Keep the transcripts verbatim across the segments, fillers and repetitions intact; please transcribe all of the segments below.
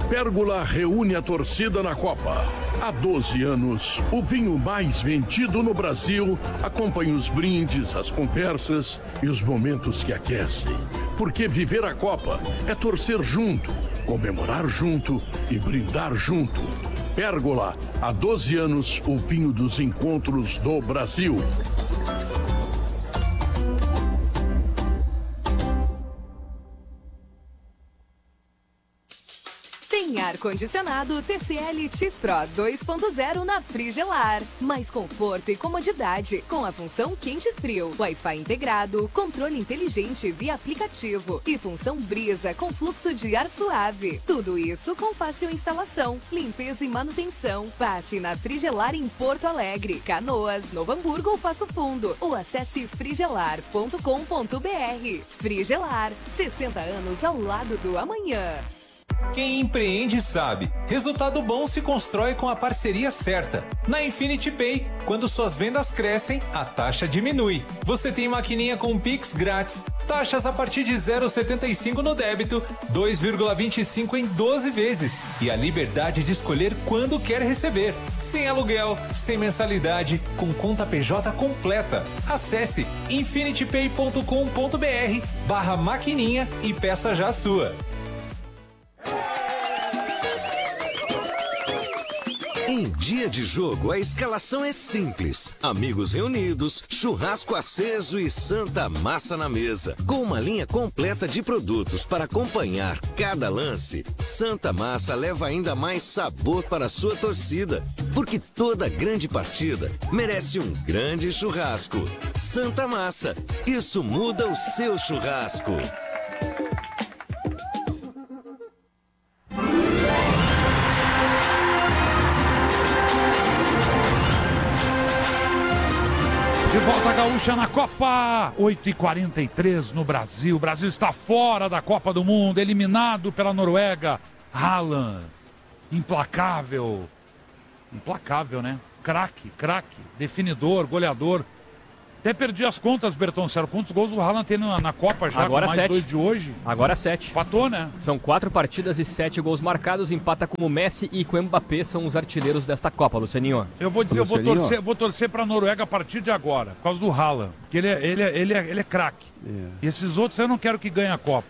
Pérgola reúne a torcida na Copa. Há doze anos, o vinho mais vendido no Brasil acompanha os brindes, as conversas e os momentos que aquecem. Porque viver a Copa é torcer junto, comemorar junto e brindar junto. Pérgola, há doze anos, o vinho dos encontros do Brasil. Tem ar-condicionado T C L T-Pro dois ponto zero na Frigelar. Mais conforto e comodidade com a função quente-frio, Wi-Fi integrado, controle inteligente via aplicativo e função brisa com fluxo de ar suave. Tudo isso com fácil instalação, limpeza e manutenção. Passe na Frigelar em Porto Alegre, Canoas, Novo Hamburgo ou Passo Fundo ou acesse frigelar ponto com ponto br. Frigelar, sessenta anos ao lado do amanhã. Quem empreende sabe, resultado bom se constrói com a parceria certa. Na Infinity Pay, quando suas vendas crescem, a taxa diminui. Você tem maquininha com Pix grátis, taxas a partir de zero vírgula setenta e cinco no débito, dois vírgula vinte e cinco em doze vezes e a liberdade de escolher quando quer receber. Sem aluguel, sem mensalidade, com conta P J completa. Acesse infinitypay ponto com ponto br barra maquininha e peça já a sua. Em dia de jogo, a escalação é simples. Amigos reunidos, churrasco aceso e Santa Massa na mesa. Com uma linha completa de produtos para acompanhar cada lance, Santa Massa leva ainda mais sabor para a sua torcida. Porque toda grande partida merece um grande churrasco. Santa Massa, isso muda o seu churrasco. De volta a Gaúcha na Copa, oito e quarenta e três no Brasil. O Brasil está fora da Copa do Mundo, eliminado pela Noruega. Haaland, implacável. Implacável, né? Craque, craque, definidor, goleador. Até perdi as contas, Bertoncello. Quantos gols o Haaland tem na, na Copa já? Agora mais sete. Dois de hoje? Agora sete. Empatou, né? São quatro partidas e sete gols marcados. Empata com o Messi e com o Mbappé, são os artilheiros desta Copa, Lucianinho. Eu vou dizer, eu vou torcer, vou torcer pra Noruega a partir de agora, por causa do Haaland. Porque ele é, ele é, ele é, ele é craque. É. E esses outros eu não quero que ganhem a Copa.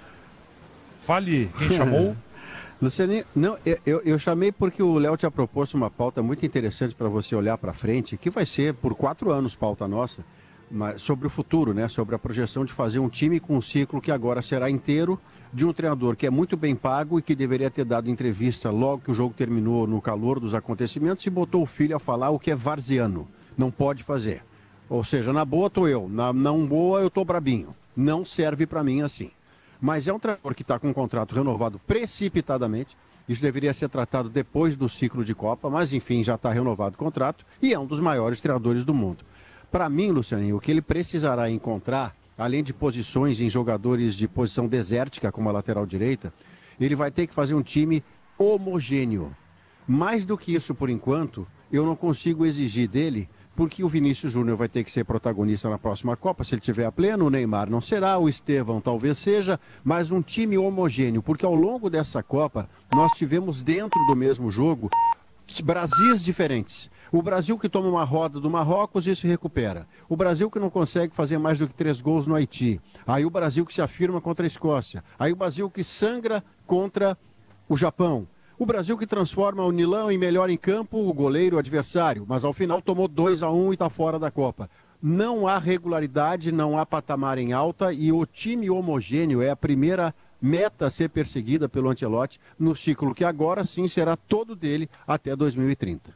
Fale, quem chamou? Lucianinho, não, eu, eu chamei porque o Léo tinha proposto uma pauta muito interessante para você olhar para frente, que vai ser por quatro anos pauta nossa, mas sobre o futuro, né? Sobre a projeção de fazer um time com um ciclo que agora será inteiro, de um treinador que é muito bem pago e que deveria ter dado entrevista logo que o jogo terminou, no calor dos acontecimentos, e botou o filho a falar o que é varziano. Não pode fazer. Ou seja, na boa tô eu, na não boa eu tô brabinho. Não serve para mim assim. Mas é um treinador que está com um contrato renovado precipitadamente. Isso deveria ser tratado depois do ciclo de Copa, mas enfim, já está renovado o contrato e é um dos maiores treinadores do mundo. Para mim, Lucianinho, o que ele precisará encontrar, além de posições em jogadores de posição desértica, como a lateral direita, ele vai ter que fazer um time homogêneo. Mais do que isso, por enquanto, eu não consigo exigir dele, porque o Vinícius Júnior vai ter que ser protagonista na próxima Copa, se ele tiver a pleno, o Neymar não será, o Estevão talvez seja, mas um time homogêneo, porque ao longo dessa Copa, nós tivemos dentro do mesmo jogo Brasis diferentes. O Brasil que toma uma roda do Marrocos e se recupera. O Brasil que não consegue fazer mais do que três gols no Haiti. Aí o Brasil que se afirma contra a Escócia. Aí o Brasil que sangra contra o Japão. O Brasil que transforma o Nilão em melhor em campo, o goleiro, o adversário. Mas ao final tomou dois a um e está fora da Copa. Não há regularidade, não há patamar em alta e o time homogêneo é a primeira meta a ser perseguida pelo Ancelotti no ciclo que agora sim será todo dele até dois mil e trinta.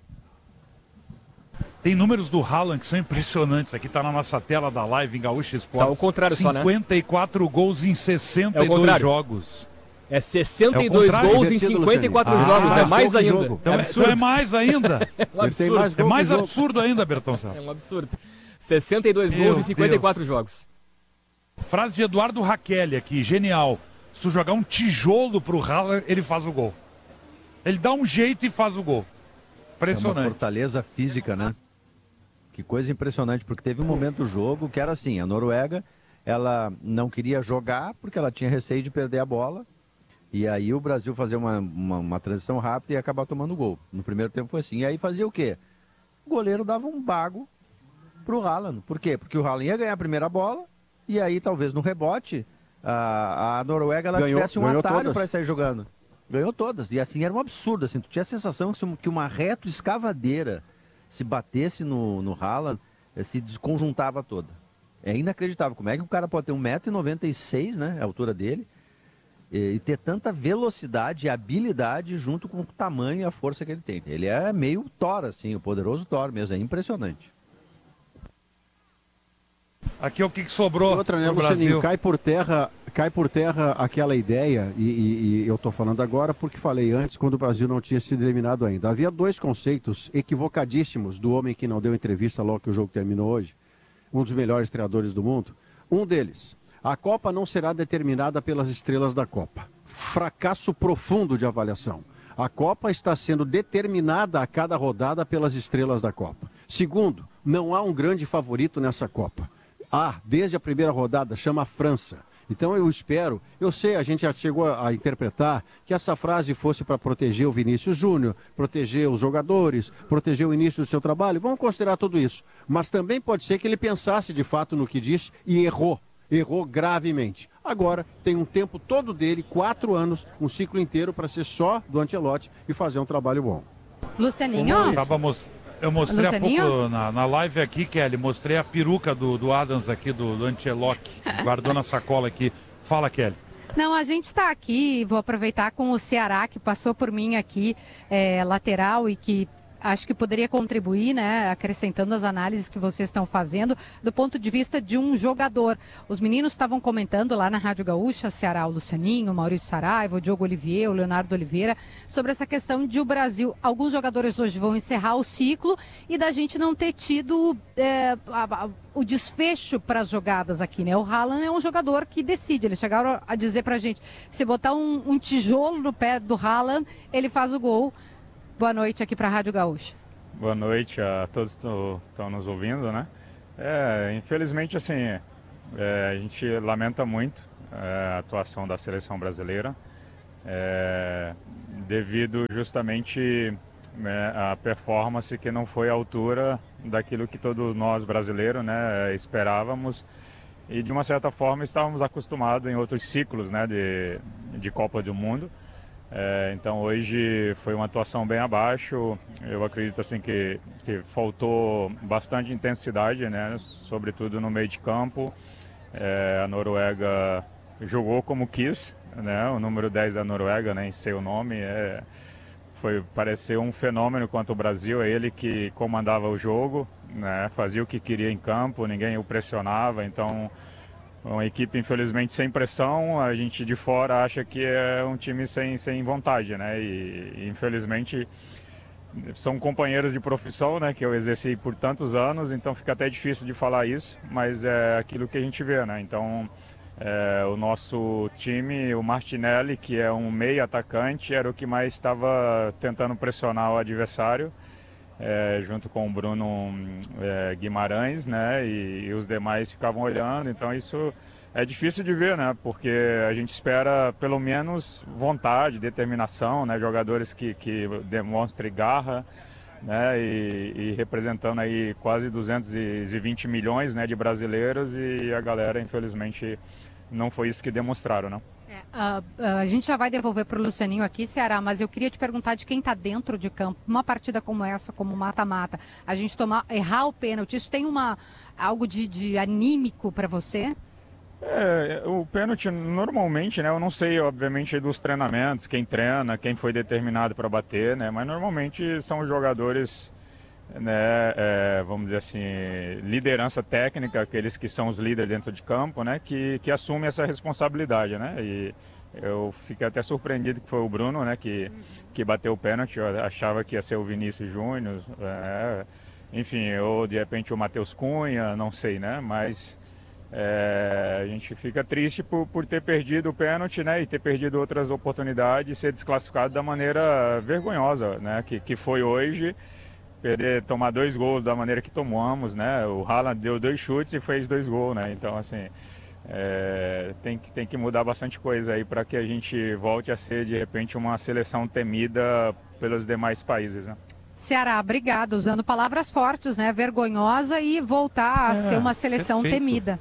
Tem números do Haaland que são impressionantes. Aqui tá na nossa tela da live em Gaúcha Esportes. Tá ao contrário só, né? cinquenta e quatro gols em sessenta e dois é jogos. É sessenta e dois é gols em cinquenta e quatro ah, jogos. É mais ainda. Então é, então é mais ainda. É um absurdo. Mais é mais absurdo ainda, Bertoncello. É um absurdo. sessenta e dois Meu gols em cinquenta e quatro Deus. Jogos. Frase de Eduardo Raquel aqui, genial. Se tu jogar um tijolo pro Haaland, ele faz o gol. Ele dá um jeito e faz o gol. Impressionante. É uma fortaleza física, né? Que coisa impressionante, porque teve um momento do jogo que era assim, a Noruega, ela não queria jogar porque ela tinha receio de perder a bola E aí o Brasil fazia uma, uma, uma transição rápida e acabar tomando gol. No primeiro tempo foi assim. E aí fazia o quê? O goleiro dava um bago pro Haaland. Por quê? Porque o Haaland ia ganhar a primeira bola e aí talvez no rebote a, a Noruega ela Ganhou- tivesse um ganhou atalho todas. para sair jogando. Ganhou todas. E assim era um absurdo. Assim, tu tinha a sensação que, se um- que uma reto escavadeira se batesse no, no Haaland, eh, se desconjuntava toda. É inacreditável. Como é que o cara pode ter um metro e noventa e seis, né? A altura dele. E, e ter tanta velocidade e habilidade junto com o tamanho e a força que ele tem. Ele é meio Thor, assim, o poderoso Thor mesmo. É impressionante. Aqui é o que, que sobrou Outra, né, pro Lucianinho, Brasil. cai por terra, cai por terra aquela ideia, e, e- e eu estou falando agora porque falei antes, quando o Brasil não tinha sido eliminado ainda. Havia dois conceitos equivocadíssimos do homem que não deu entrevista logo que o jogo terminou hoje, um dos melhores treinadores do mundo. Um deles, a Copa não será determinada pelas estrelas da Copa. Fracasso profundo de avaliação. A Copa está sendo determinada a cada rodada pelas estrelas da Copa. Segundo, não há um grande favorito nessa Copa. Há, desde a primeira rodada, chama a França. Então eu espero, eu sei, a gente já chegou a, a interpretar que essa frase fosse para proteger o Vinícius Júnior, proteger os jogadores, proteger o início do seu trabalho. Vamos considerar tudo isso. Mas também pode ser que ele pensasse de fato no que disse e errou. Errou gravemente. Agora tem um tempo todo dele, quatro anos, um ciclo inteiro para ser só do Ancelotti e fazer um trabalho bom. Lucianinho? Eu, tava mos- eu mostrei Lucianinho? há pouco na, na live aqui, Kelly, mostrei a peruca do, do Adams aqui, do, do Ancelotti, guardou na sacola aqui. Fala, Kelly. Não, a gente está aqui, vou aproveitar com o Ceará, que passou por mim aqui, é, lateral, e que acho que poderia contribuir, né, acrescentando as análises que vocês estão fazendo, do ponto de vista de um jogador. Os meninos estavam comentando lá na Rádio Gaúcha, Ceará, o Lucianinho, o Maurício Saraiva, o Diogo Olivier, o Leonardo Oliveira, sobre essa questão de o Brasil, alguns jogadores hoje vão encerrar o ciclo e da gente não ter tido é, a- a- o desfecho para as jogadas aqui, né? O Haaland é um jogador que decide. Eles chegaram a dizer pra gente, se botar um, um tijolo no pé do Haaland, ele faz o gol. Boa noite aqui para a Rádio Gaúcha. Boa noite a todos que estão nos ouvindo, né? É, infelizmente, assim, é, a gente lamenta muito é, a atuação da seleção brasileira, é, devido justamente né, à performance que não foi à altura daquilo que todos nós brasileiros, né, esperávamos, e de uma certa forma estávamos acostumados em outros ciclos, né, de, de Copa do Mundo. É, então hoje foi uma atuação bem abaixo. Eu acredito assim que, que faltou bastante intensidade, né? Sobretudo no meio de campo. É, a Noruega jogou como quis, né? O número dez da Noruega, nem sei o nome, é, foi pareceu um fenômeno contra o Brasil. É ele que comandava o jogo, né? Fazia o que queria em campo, ninguém o pressionava. Então uma equipe, infelizmente, sem pressão. A gente de fora acha que é um time sem, sem vontade, né? E, e, infelizmente, são companheiros de profissão, né? Que eu exerci por tantos anos, então fica até difícil de falar isso, mas é aquilo que a gente vê, né? Então, é, o nosso time, o Martinelli, que é um meio atacante, era o que mais estava tentando pressionar o adversário. É, junto com o Bruno é, Guimarães, né, e, e os demais ficavam olhando. Então isso é difícil de ver, né, porque a gente espera pelo menos vontade, determinação, né, jogadores que, que demonstrem garra, né, e, e representando aí quase duzentos e vinte milhões, né, de brasileiros, e a galera infelizmente não foi isso que demonstraram, não. É, a, a gente já vai devolver para o Lucianinho aqui, Ceará, mas eu queria te perguntar de quem está dentro de campo, uma partida como essa, como mata-mata, a gente tomar, errar o pênalti, isso tem uma, algo de, de anímico para você? É, o pênalti normalmente, né, eu não sei obviamente dos treinamentos, quem treina, quem foi determinado para bater, né, mas normalmente são jogadores, né, é, vamos dizer assim, liderança técnica, aqueles que são os líderes dentro de campo, né, que, que assumem essa responsabilidade, né, e eu fiquei até surpreendido que foi o Bruno, né, que, que bateu o pênalti. Eu achava que ia ser o Vinícius Júnior, é, enfim, ou de repente o Matheus Cunha, não sei, né, mas é, a gente fica triste por, por ter perdido o pênalti, né, e ter perdido outras oportunidades, ser desclassificado da maneira vergonhosa, né, que, que foi hoje. Perder, tomar dois gols da maneira que tomamos, né? O Haaland deu dois chutes e fez dois gols, né? Então, assim, É, tem, que, tem que mudar bastante coisa aí para que a gente volte a ser, de repente, uma seleção temida pelos demais países, né? Ceará, obrigado. Usando palavras fortes, né? Vergonhosa e voltar a É, ser uma seleção perfeito. temida.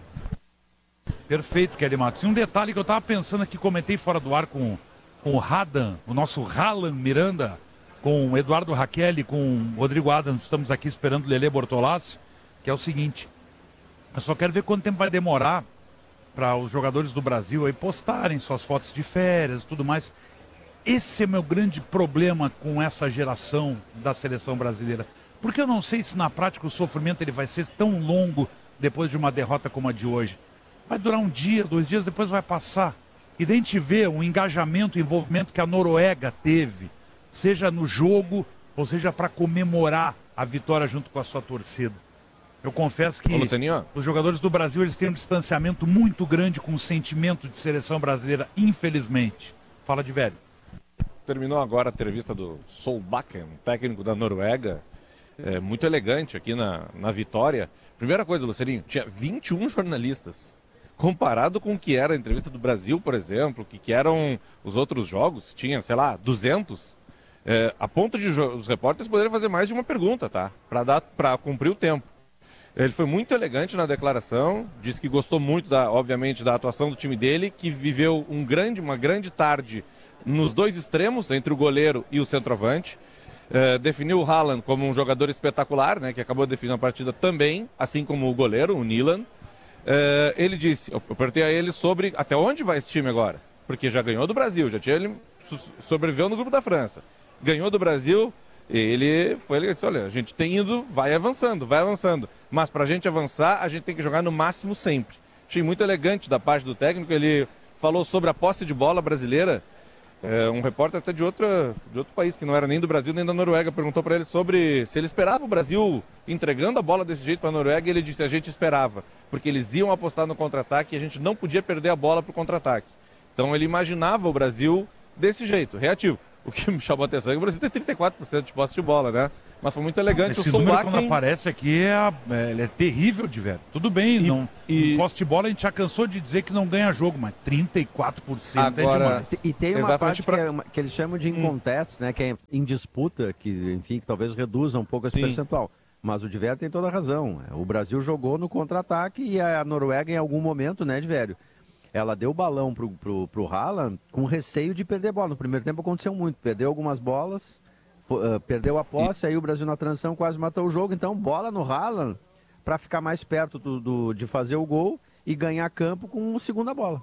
Perfeito, Kelly Matos. E um detalhe que eu tava pensando aqui, comentei fora do ar com, com o Radan, o nosso Haaland Miranda, com o Eduardo Raquel, com o Rodrigo Adams, estamos aqui esperando o Lelê Bortolassi, que é o seguinte, eu só quero ver quanto tempo vai demorar para os jogadores do Brasil aí postarem suas fotos de férias e tudo mais. Esse é meu grande problema com essa geração da seleção brasileira. Porque eu não sei se na prática o sofrimento ele vai ser tão longo depois de uma derrota como a de hoje. Vai durar um dia, dois dias, depois vai passar. E daí a gente vê o engajamento, o envolvimento que a Noruega teve, seja no jogo, ou seja para comemorar a vitória junto com a sua torcida. Eu confesso que Ô, os jogadores do Brasil eles têm um distanciamento muito grande com o sentimento de seleção brasileira, infelizmente. Fala de velho. Terminou agora a entrevista do Solbakken, técnico da Noruega, é, muito elegante aqui na, na vitória. Primeira coisa, Lucerinho, tinha vinte e um jornalistas. Comparado com o que era a entrevista do Brasil, por exemplo, que, que eram os outros jogos, tinha, sei lá, duzentos. É, a ponto de os repórteres poderem fazer mais de uma pergunta, tá? Para dar, para cumprir o tempo. Ele foi muito elegante na declaração, disse que gostou muito, da, obviamente, da atuação do time dele, que viveu um grande, uma grande tarde nos dois extremos, entre o goleiro e o centroavante. Uh, definiu o Haaland como um jogador espetacular, né, que acabou definindo a partida também, assim como o goleiro, o Nyland. Uh, ele disse, eu perguntei a ele sobre até onde vai esse time agora, porque já ganhou do Brasil, já tinha ele sobreviveu no grupo da França. Ganhou do Brasil, ele foi, ele disse, olha, a gente tem ido, vai avançando, vai avançando, mas para a gente avançar, a gente tem que jogar no máximo sempre. Achei muito elegante da parte do técnico, ele falou sobre a posse de bola brasileira. É, um repórter até de, outra, de outro país, que não era nem do Brasil nem da Noruega, perguntou para ele sobre se ele esperava o Brasil entregando a bola desse jeito para a Noruega, e ele disse, a gente esperava, porque eles iam apostar no contra-ataque e a gente não podia perder a bola para o contra-ataque. Então ele imaginava o Brasil desse jeito, reativo. O que me chamou a atenção é que o Brasil tem trinta e quatro por cento de posse de bola, né? Mas foi muito elegante. Esse o número Solbakken... quando aparece aqui é, é, ele é terrível de velho. Tudo bem, E- não, e- em posse de bola a gente já cansou de dizer que não ganha jogo, mas trinta e quatro por cento Agora- é demais. E tem uma Exatamente parte pra- que, é uma- que eles chamam de in contest, né? Que é em disputa, que, enfim, que talvez reduza um pouco esse Sim. percentual. Mas o Diver tem toda a razão. O Brasil jogou no contra-ataque e a Noruega, em algum momento, né, de velho? Ela deu o balão pro, pro, pro Haaland com receio de perder bola. No primeiro tempo aconteceu muito. Perdeu algumas bolas, fo- ah, perdeu a posse, aí o Brasil na transição quase matou o jogo. Então, bola no Haaland para ficar mais perto do, do- de fazer o gol e ganhar campo com a segunda bola.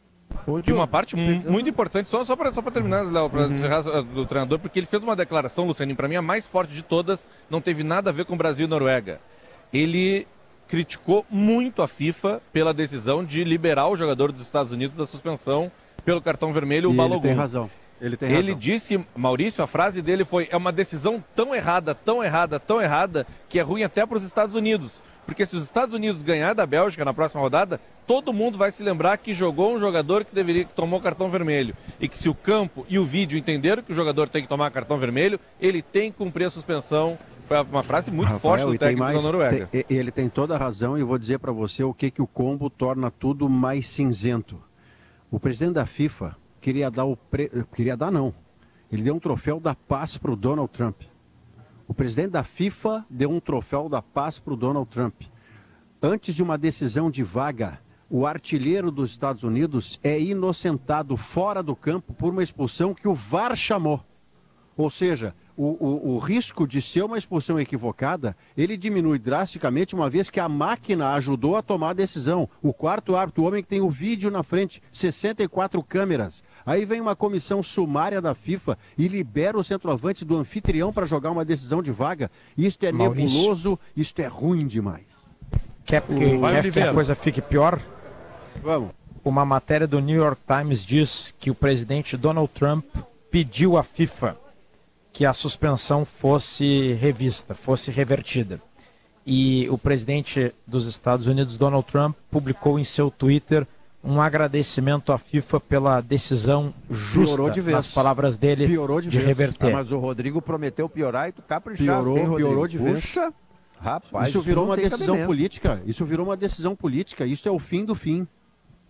E uma parte mu- muito importante, só, só para só pra terminar, Léo, para encerrar uh, do treinador, porque ele fez uma declaração, Lucianinho, para mim a mais forte de todas, não teve nada a ver com Brasil e Noruega. Ele criticou muito a FIFA pela decisão de liberar o jogador dos Estados Unidos da suspensão pelo cartão vermelho, o E Balogun. ele tem razão. Ele tem Ele razão. disse, Maurício, a frase dele foi: é uma decisão tão errada, tão errada, tão errada, que é ruim até para os Estados Unidos. Porque se os Estados Unidos ganhar da Bélgica na próxima rodada, todo mundo vai se lembrar que jogou um jogador que deveria que tomou cartão vermelho. E que se o campo e o vídeo entenderam que o jogador tem que tomar cartão vermelho, ele tem que cumprir a suspensão. Foi uma frase muito Rafael, forte do e tem técnico mais- da Noruega. tem- ele tem toda a razão e eu vou dizer para você o que, que o combo torna tudo mais cinzento. O presidente da FIFA queria dar o... Pre... Queria dar não. Ele deu um troféu da paz para o Donald Trump. O presidente da FIFA deu um troféu da paz para o Donald Trump. Antes de uma decisão de vaga, o artilheiro dos Estados Unidos é inocentado fora do campo por uma expulsão que o V A R chamou. Ou seja, o, o, o risco de ser uma expulsão equivocada, ele diminui drasticamente uma vez que a máquina ajudou a tomar a decisão. O quarto árbitro, o homem que tem o vídeo na frente, sessenta e quatro câmeras. Aí vem uma comissão sumária da FIFA e libera o centroavante do anfitrião para jogar uma decisão de vaga. Isto é Maurício. nebuloso, isto é ruim demais. Quer, porque, Vai, quer que Oliveira. a coisa fique pior? Vamos. Uma matéria do New York Times diz que o presidente Donald Trump pediu à FIFA que a suspensão fosse revista, fosse revertida. E o presidente dos Estados Unidos, Donald Trump, publicou em seu Twitter um agradecimento à FIFA pela decisão justa, Piorou de vez. nas palavras dele, Piorou de de vez. reverter. Ah, mas o Rodrigo prometeu piorar e tu caprichava. Piorou, hein, Rodrigo? piorou de vez. Puxa, rapaz, Isso virou não uma tem decisão cabimento. política. Isso virou uma decisão política. Isso é o fim do fim.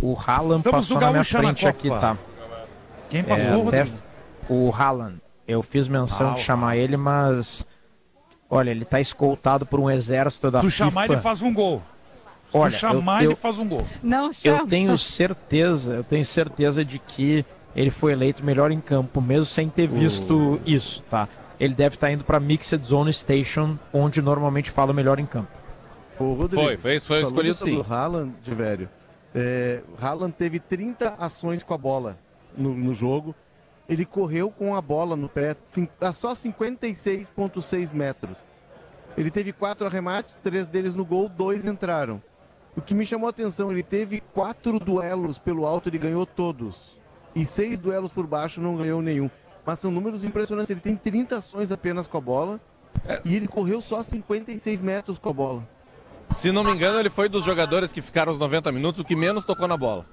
O Haaland Estamos passou no na minha Gaúcha na frente aqui, Copa. tá? Quem passou, É, até Rodrigo? o Haaland. Eu fiz menção Ah, de o chamar ele, mas... Olha, ele tá escoltado por um exército da Se tu FIFA. chamar, ele faz um gol. Se Olha, tu chamar, eu- ele eu- faz um gol. Não Eu chama. tenho certeza, eu tenho certeza de que ele foi eleito melhor em campo, mesmo sem ter visto isso, tá? Ele deve estar indo para Mixed Zone Station, onde normalmente fala melhor em campo. Ô, Rodrigo, Foi, foi, foi falando escolhido sobre sim. O Haaland, de velho. É, o Haaland teve trinta ações com a bola no, no jogo. Ele correu com a bola no pé cin- a só cinquenta e seis vírgula seis metros. Ele teve quatro arremates, três deles no gol, dois entraram. O que me chamou a atenção, ele teve quatro duelos pelo alto, ele ganhou todos. E seis duelos por baixo, não ganhou nenhum. Mas são números impressionantes. Ele tem trinta ações apenas com a bola. E ele correu só cinquenta e seis metros com a bola. Se não me engano, ele foi dos jogadores que ficaram os noventa minutos o que menos tocou na bola.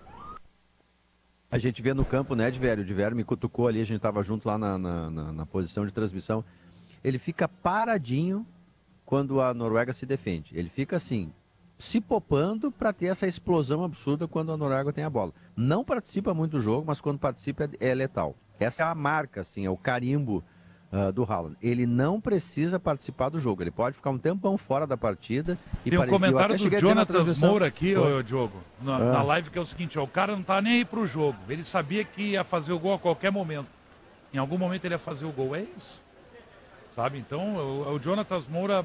A gente vê no campo, né, de velho? O Divério me cutucou ali, a gente tava junto lá na, na, na- na posição de transmissão. Ele fica paradinho quando a Noruega se defende. Ele fica assim, se popando para ter essa explosão absurda quando a Noruega tem a bola. Não participa muito do jogo, mas quando participa é, é letal. Essa é a marca, assim, é o carimbo ah, do Haaland. Ele não precisa participar do jogo. Ele pode ficar um tempão fora da partida. E Tem um pare- eu comentário até do cheguei a dizer na Jonathan transmissão- Moura aqui, Foi. ô, Diogo, na, Ah. na live, que é o seguinte, ó, o cara não tá nem aí pro jogo. Ele sabia que ia fazer o gol a qualquer momento. Em algum momento ele ia fazer o gol, é isso. Sabe? Então, o, o Jonathan Moura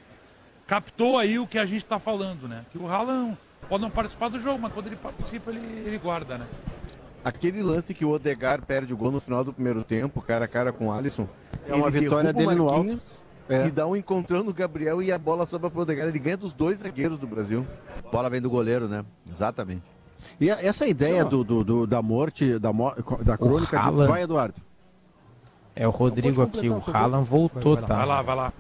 captou aí o que a gente tá falando, né? Que o Haaland pode não participar do jogo, mas quando ele participa, ele, ele guarda, né? Aquele lance que o Odegaard perde o gol no final do primeiro tempo, cara a cara com o Alisson. É uma ele vitória derruba o dele no alto. Marquinhos É. E dá um encontrão no Gabriel e a bola sobra pro Odegaard. Ele ganha dos dois zagueiros do Brasil. A bola vem do goleiro, né? Exatamente. E a- essa ideia do, do- do- da morte, da, mo- da crônica, de... Haaland- vai, Eduardo. É o Rodrigo aqui, o Haaland voltou, tá? Vai lá, vai lá.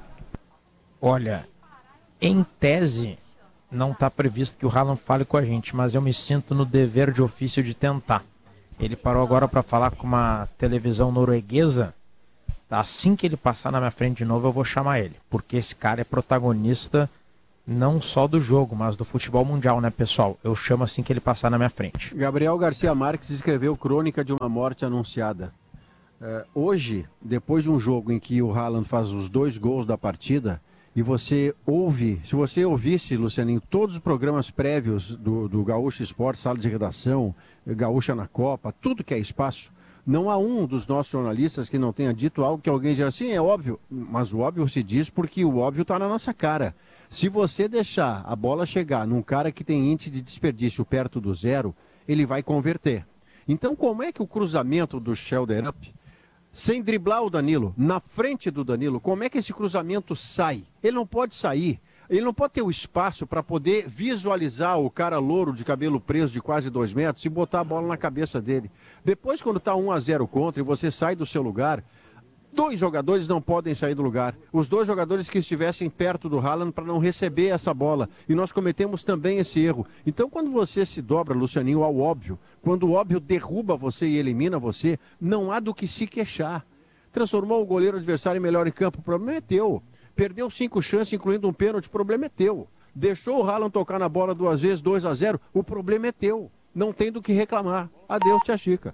Olha, em tese, não está previsto que o Haaland fale com a gente, mas eu me sinto no dever de ofício de tentar. Ele parou agora para falar com uma televisão norueguesa. Assim que ele passar na minha frente de novo, eu vou chamar ele, porque esse cara é protagonista não só do jogo, mas do futebol mundial, né, pessoal? Eu chamo assim que ele passar na minha frente. Gabriel Garcia Marques escreveu Crônica de uma Morte Anunciada. É, hoje, depois de um jogo em que o Haaland faz os dois gols da partida, e você ouve, se você ouvisse, Lucianinho, todos os programas prévios do, do Gaúcha Esporte, Sala de Redação, Gaúcha na Copa, tudo que é espaço, não há um dos nossos jornalistas que não tenha dito algo que alguém diga assim, é óbvio, mas o óbvio se diz porque o óbvio está na nossa cara. Se você deixar a bola chegar num cara que tem índice de desperdício perto do zero, ele vai converter. Então, como é que o cruzamento do Schelder Up, sem driblar o Danilo, na frente do Danilo, como é que esse cruzamento sai? Ele não pode sair. Ele não pode ter o espaço para poder visualizar o cara louro de cabelo preso de quase dois metros e botar a bola na cabeça dele. Depois, quando está um a zero contra e você sai do seu lugar, dois jogadores não podem sair do lugar. Os dois jogadores que estivessem perto do Haaland para não receber essa bola. E nós cometemos também esse erro. Então, quando você se dobra, Lucianinho, ao óbvio, quando o óbvio derruba você e elimina você, não há do que se queixar. Transformou o goleiro adversário em melhor em campo, o problema é teu. Perdeu cinco chances, incluindo um pênalti, o problema é teu. Deixou o Haaland tocar na bola duas vezes, dois a zero, o problema é teu. Não tem do que reclamar. Adeus, tia Chica.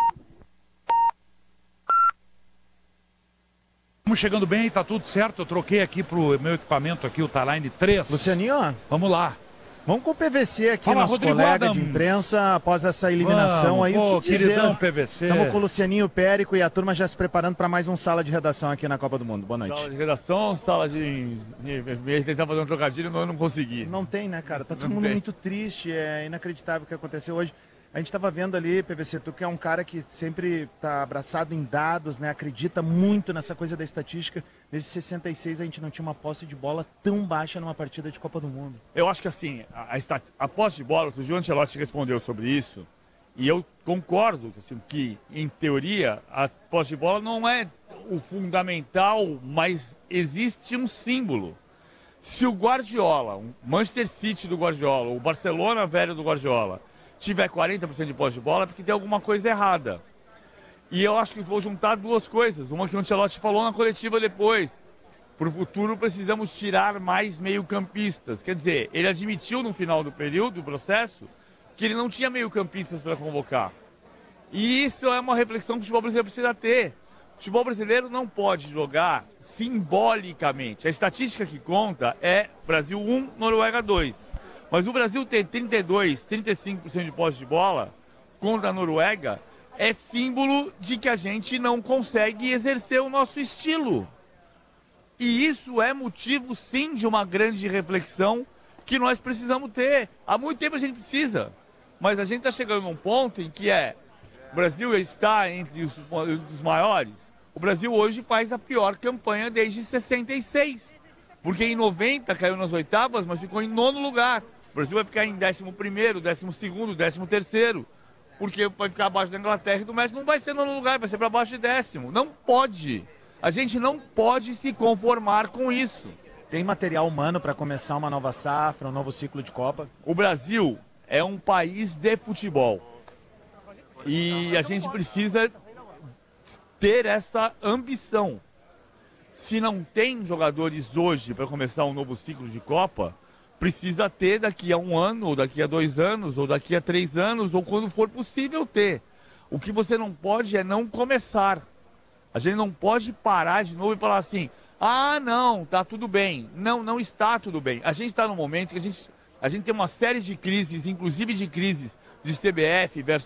Estamos chegando bem, tá tudo certo. Eu troquei aqui pro meu equipamento aqui, o Taline três. Lucianinho, vamos lá. Vamos com o P V C aqui, Fala, nosso Rodrigo colega Adams. de imprensa, após essa eliminação Vamos, aí. pô, o que dizer? queridão P V C. Estamos com o Lucianinho Périco e a turma já se preparando para mais um Sala de Redação aqui na Copa do Mundo. Boa noite. Sala de redação, sala de... de... tentar fazer um trocadilho, mas eu não consegui. Não tem, né, cara? Tá todo Não mundo tem. muito triste, é inacreditável o que aconteceu hoje. A gente estava vendo ali, P V C, tu que é um cara que sempre tá abraçado em dados, né? Acredita muito nessa coisa da estatística. Desde sessenta e seis a gente não tinha uma posse de bola tão baixa numa partida de Copa do Mundo. Eu acho que assim, a, a, estat... a posse de bola, o Gil Ancelotti respondeu sobre isso, e eu concordo assim, que, em teoria, a posse de bola não é o fundamental, mas existe um símbolo. Se o Guardiola, o Manchester City do Guardiola, o Barcelona velho do Guardiola, tiver quarenta por cento de posse de bola, é porque tem alguma coisa errada. E eu acho que vou juntar duas coisas. Uma que o Ancelotti falou na coletiva depois. Para o futuro precisamos tirar mais meio-campistas. Quer dizer, ele admitiu no final do período, do processo, que ele não tinha meio-campistas para convocar. E isso é uma reflexão que o futebol brasileiro precisa ter. O futebol brasileiro não pode jogar simbolicamente. A estatística que conta é Brasil um, Noruega dois. Mas o Brasil ter trinta e dois, trinta e cinco por cento de posse de bola contra a Noruega é símbolo de que a gente não consegue exercer o nosso estilo. E isso é motivo, sim, de uma grande reflexão que nós precisamos ter. Há muito tempo a gente precisa. Mas a gente está chegando num ponto em que é... O Brasil está entre os, os maiores. O Brasil hoje faz a pior campanha desde sessenta e seis. Porque em noventa caiu nas oitavas, mas ficou em nono lugar. O Brasil vai ficar em décimo primeiro, décimo segundo, décimo terceiro. Porque vai ficar abaixo da Inglaterra e do México. Não vai ser nono lugar, vai ser para baixo de décimo. Não pode. A gente não pode se conformar com isso. Tem material humano para começar uma nova safra, um novo ciclo de Copa? O Brasil é um país de futebol. E a gente precisa ter essa ambição. Se não tem jogadores hoje para começar um novo ciclo de Copa, precisa ter daqui a um ano, ou daqui a dois anos, ou daqui a três anos, ou quando for possível ter. O que você não pode é não começar. A gente não pode parar de novo e falar assim, ah, não, tá tudo bem. Não, não está tudo bem. A gente está num momento que a gente, a gente tem uma série de crises, inclusive de crises de C B F versus